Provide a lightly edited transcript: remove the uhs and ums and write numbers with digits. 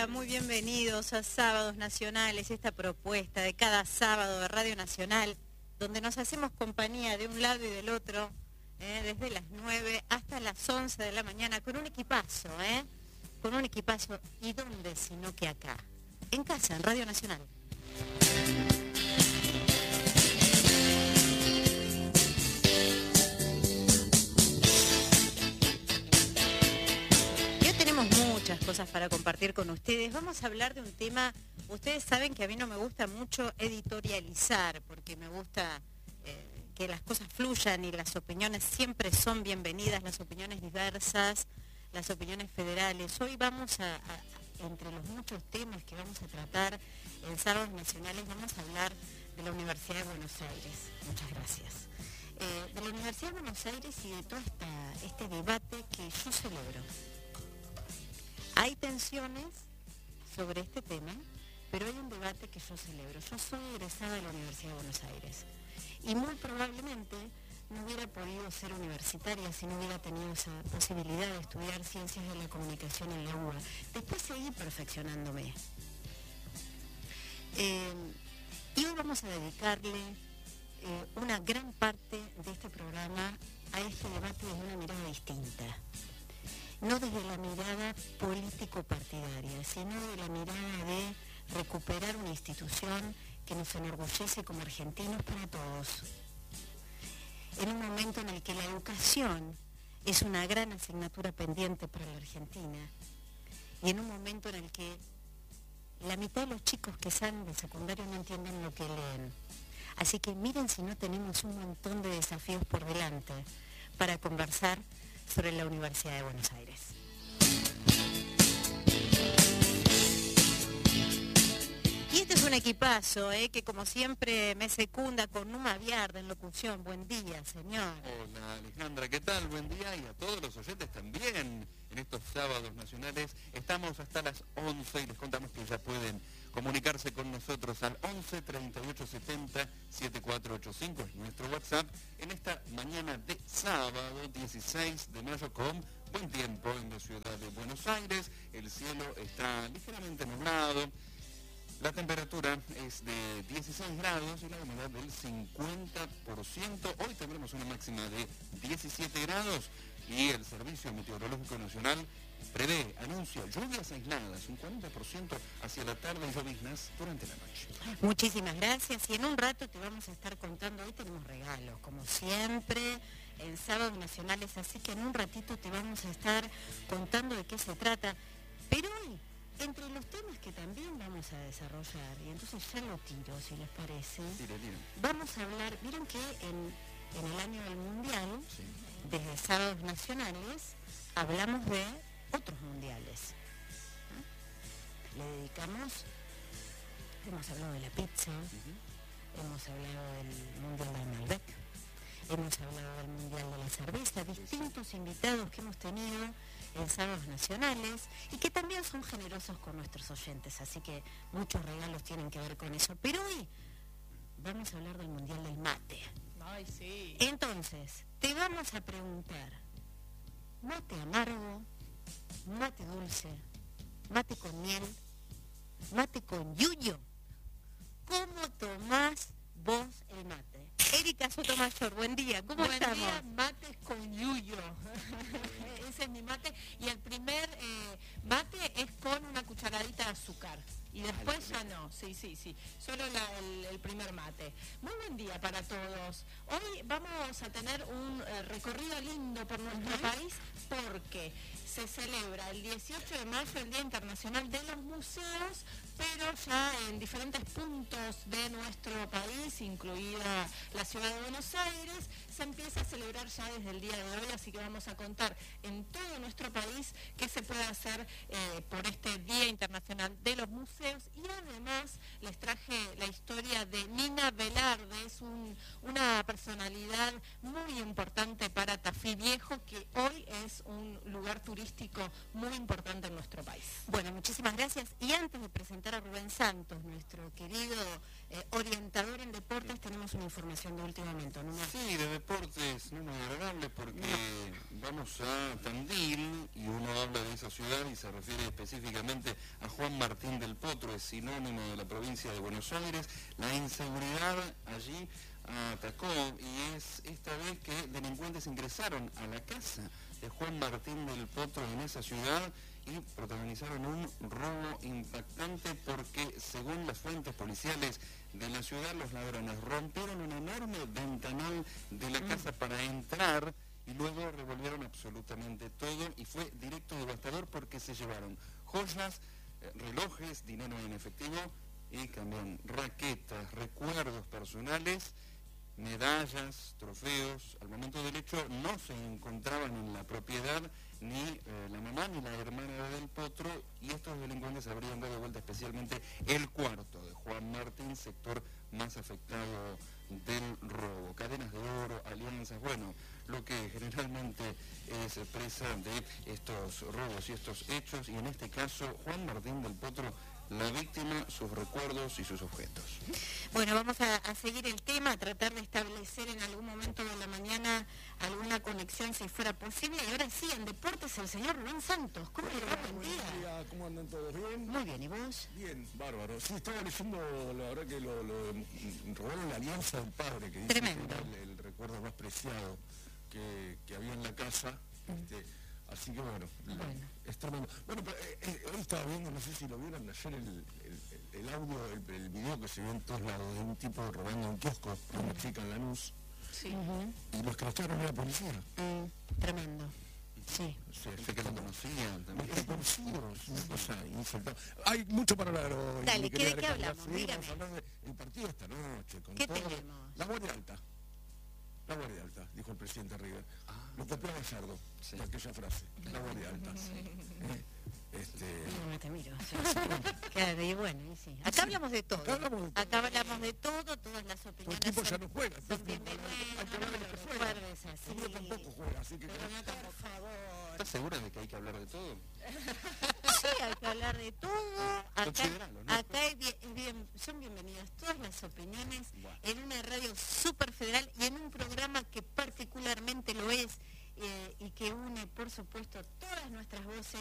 día, muy bienvenidos a Sábados Nacionales, esta propuesta de cada sábado de Radio Nacional, donde nos hacemos compañía de un lado y del otro, desde las 9 hasta las 11 de la mañana, con un equipazo, con un equipazo, ¿y dónde sino que acá? En casa, en Radio Nacional. Muchas cosas para compartir con ustedes. Vamos a hablar de un tema, ustedes saben que a mí no me gusta mucho editorializar, porque me gusta que las cosas fluyan y las opiniones siempre son bienvenidas, las opiniones diversas, las opiniones federales. Hoy vamos entre los muchos temas que vamos a tratar en Sábados Nacionales, vamos a hablar de la Universidad de Buenos Aires. Muchas gracias. De la Universidad de Buenos Aires y de todo este debate que yo celebro. Hay tensiones sobre este tema, pero hay un debate que yo celebro. Yo soy egresada de la Universidad de Buenos Aires y muy probablemente no hubiera podido ser universitaria si no hubiera tenido esa posibilidad de estudiar Ciencias de la Comunicación en la UBA. Después seguí perfeccionándome. Y hoy vamos a dedicarle una gran parte de este programa a este debate desde una mirada distinta. No desde la mirada político-partidaria, sino de la mirada de recuperar una institución que nos enorgullece como argentinos para todos. En un momento en el que la educación es una gran asignatura pendiente para la Argentina, y en un momento en el que la mitad de los chicos que salen del secundario no entienden lo que leen. Así que miren si no tenemos un montón de desafíos por delante para conversar sobre la Universidad de Buenos Aires. Y este es un equipazo, que como siempre me secunda con Numa Viarda en locución. Buen día, señor. Hola, Alejandra, ¿qué tal? Buen día, y a todos los oyentes también. En estos sábados nacionales estamos hasta las 11 y les contamos que ya pueden comunicarse con nosotros al 11 38 70 7485, es nuestro WhatsApp, en esta mañana de sábado 16 de mayo con buen tiempo en la ciudad de Buenos Aires. El cielo está ligeramente nublado, la temperatura es de 16 grados y la humedad del 50%. Hoy tendremos una máxima de 17 grados y el Servicio Meteorológico Nacional anuncia lluvias aisladas, un 40% hacia la tarde y lloviznas durante la noche. Muchísimas gracias, y en un rato te vamos a estar contando, hoy tenemos regalos, como siempre, en Sábados Nacionales, así que en un ratito te vamos a estar contando de qué se trata. Pero hoy, entre los temas que también vamos a desarrollar, y entonces ya lo tiro, si les parece, vamos a hablar, vieron que en el año del Mundial, sí, desde Sábados Nacionales, hablamos de otros mundiales. Le dedicamos, hemos hablado de la pizza, hemos hablado del Mundial del Malbec, hemos hablado del Mundial de la cerveza, distintos invitados que hemos tenido en Sábados Nacionales y que también son generosos con nuestros oyentes, así que muchos regalos tienen que ver con eso. Pero hoy vamos a hablar del Mundial del Mate. Ay, sí. Entonces, te vamos a preguntar, ¿mate amargo, mate dulce, mate con miel, mate con yuyo? ¿Cómo tomás vos el mate? Erika Sotomayor, buen día, ¿cómo estamos? Buen día, mates con yuyo. Ese es mi mate. Y el primer mate es con una cucharadita de azúcar. Y después ya no, sí. Solo el primer mate. Muy buen día para todos. Hoy vamos a tener un recorrido lindo por nuestro país porque se celebra el 18 de mayo el Día Internacional de los Museos, pero ya en diferentes puntos de nuestro país, incluida la ciudad de Buenos Aires, se empieza a celebrar ya desde el día de hoy, así que vamos a contar en todo nuestro país qué se puede hacer por este Día Internacional de los Museos. Y además les traje la historia de Nina Velarde, es una personalidad muy importante para Tafí Viejo, que hoy es un lugar turístico muy importante en nuestro país. Bueno, muchísimas Muchísimas gracias. Y antes de presentar a Rubén Santos, nuestro querido orientador en deportes, tenemos una información de último momento, ¿no? Sí, de deportes no muy agradable porque vamos a Tandil y uno habla de esa ciudad y se refiere específicamente a Juan Martín del Potro, es sinónimo de la provincia de Buenos Aires. La inseguridad allí atacó y es esta vez que delincuentes ingresaron a la casa de Juan Martín del Potro en esa ciudad y protagonizaron un robo impactante porque, según las fuentes policiales de la ciudad, los ladrones rompieron un enorme ventanal de la casa para entrar y luego revolvieron absolutamente todo y fue directo devastador porque se llevaron joyas, relojes, dinero en efectivo y también raquetas, recuerdos personales, medallas, trofeos. Al momento del hecho no se encontraban en la propiedad ni la mamá ni la hermana del Potro, y estos delincuentes habrían dado vuelta especialmente el cuarto de Juan Martín, sector más afectado del robo. Cadenas de oro, alianzas, bueno, lo que generalmente es presa de estos robos y estos hechos, y en este caso Juan Martín del Potro, la víctima, sus recuerdos y sus objetos. Bueno, vamos a seguir el tema, a tratar de establecer en algún momento de la mañana alguna conexión si fuera posible. Y ahora sí, en deportes, el señor Rubén Santos. ¿Cómo le va? Buen día. ¿Cómo andan todos? ¿Bien? Muy bien, ¿y vos? Bien, bárbaro. Sí, estaba leyendo, la verdad que lo robaron la alianza del padre, que dice Tremendo. que era el recuerdo más preciado que había en la casa. Así que bueno, es tremendo. Bueno, hoy estaba viendo, no sé si lo vieron ayer, el audio, el video que se vio en todos lados de un tipo robando un kiosco a una chica en Lanús. Sí. Y los que lo echaron era la policía. Tremendo. Sí. Sé que lo conocían también. Es conocido, es una cosa insultante. Hay mucho para hablar hoy. Dale, mi querida ¿de qué Alejandra. hablamos? Sí, Dígame. vamos a hablar del partido esta noche. Con ¿Qué todo. tenemos? La Guardia Alta. La Guardia Alta, dijo el presidente River. Lo copió a Gallardo, Sí. de aquella frase. La Guardia Alta. No te miro. Claro, y bueno, y sí. Acá hablamos de todo. Acá hablamos de todo, todas las Tu opiniones equipo ya son, no juega. son bienvenidas. Hay que hablar de los que juegan. Recuerdes así. El mío tampoco juega, así que... Por favor. ¿Estás segura de que hay que hablar de todo? Sí, hay que hablar de todo. Consideralo, ¿no? Acá son bienvenidas todas las opiniones en una radio súper federal y en un programa que particularmente lo es y que une, por supuesto, todas nuestras voces